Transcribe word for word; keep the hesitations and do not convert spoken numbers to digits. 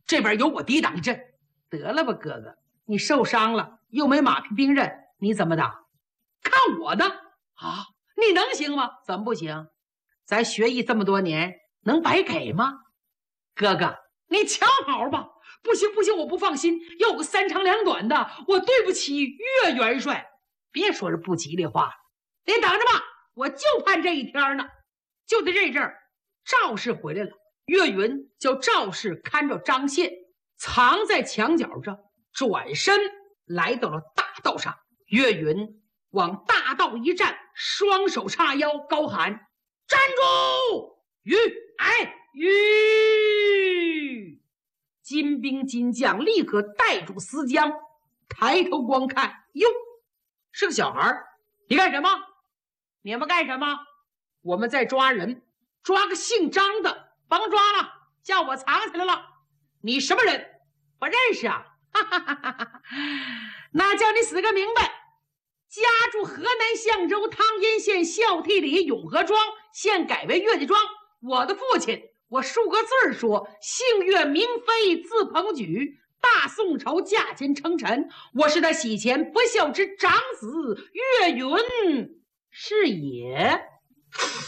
这边有我抵挡一阵。得了吧，哥哥，你受伤了，又没马匹兵刃，你怎么打？看我的啊！你能行吗？怎么不行？咱学艺这么多年，能白给吗？哥哥，你瞧好吧。不行不行，我不放心，要有个三长两短的，我对不起岳元帅。别说这不吉利话，你等着吧，我就盼这一天呢。就在这阵儿，赵氏回来了，岳云叫赵氏看着张宪，藏在墙角上，转身来到了大道上。岳云往大道一站，双手叉腰，高喊：“站住！吁！哎，吁！”金兵金将立刻带住丝缰，抬头光看，哟，是个小孩。你干什么？你们干什么？我们在抓人，抓个姓张的，甭抓了，叫我藏起来了。你什么人？不认识啊？哈哈哈哈哈！那叫你死个明白。家住河南象州汤阴县孝悌里永和庄，现改为岳家庄。我的父亲，我数个字儿说，姓岳名飞，字鹏举，大宋朝驾前称臣。我是他喜前不孝之长子岳云是也。